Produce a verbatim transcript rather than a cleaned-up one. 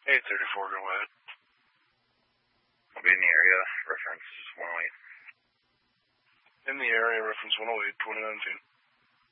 eight thirty-four, go ahead. I'll be in the area, reference one oh eight. In the area, reference one oh eight, twenty-nine feet.